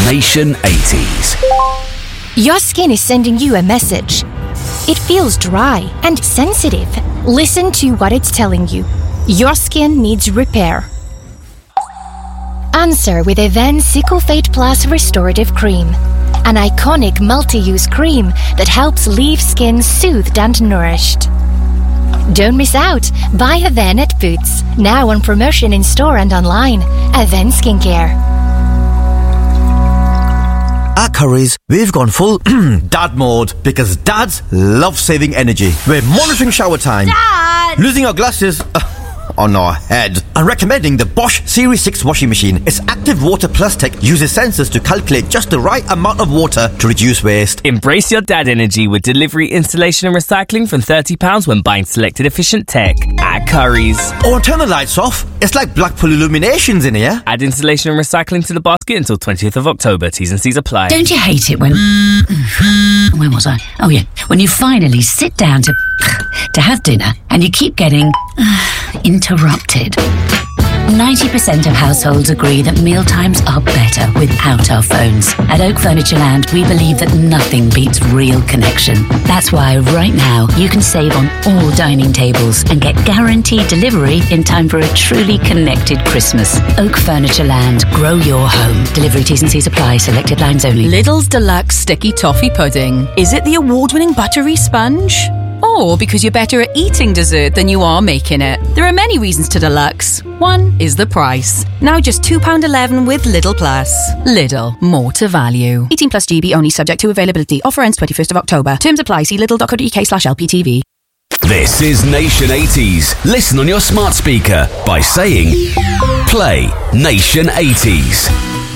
Nation 80s. Your skin is sending you a message. It feels dry and sensitive. Listen to what it's telling you. Your skin needs repair. Answer with Avène Cicaphate Plus Restorative Cream, an iconic multi-use cream that helps leave skin soothed and nourished. Don't miss out. Buy Avène at Boots, now on promotion in store and online. Avène Skincare. At Currys, we've gone full dad mode because dads love saving energy. We're monitoring shower time, Dad! losing our glasses on our head, and recommending the Bosch Series 6 washing machine. Its active water plus tech uses sensors to calculate just the right amount of water to reduce waste. Embrace your dad energy with delivery, installation and recycling from £30 when buying selected efficient tech at Currys. Oh, and turn the lights off. It's like Blackpool Illuminations in here. Add installation and recycling to the basket until 20th of October. T's and C's apply. Don't you hate it when... Where was I? Oh, yeah. When you finally sit down to have dinner and you keep getting interrupted. 90% of households agree that mealtimes are better without our phones. At Oak Furniture Land, we believe that nothing beats real connection. That's why right now you can save on all dining tables and get guaranteed delivery in time for a truly connected Christmas. Oak Furniture Land. Grow your home. Delivery T's and C's apply. Selected lines only. Lidl's Deluxe Sticky Toffee Pudding. Is it the award-winning buttery sponge? Or because you're better at eating dessert than you are making it? There are many reasons to Deluxe. One is the price. Now just £2.11 with Lidl Plus. Lidl, more to value. 18 plus GB only, subject to availability. Offer ends 21st of October. Terms apply. See lidl.co.uk/LPTV. This is Nation 80s. Listen on your smart speaker by saying, play Nation 80s.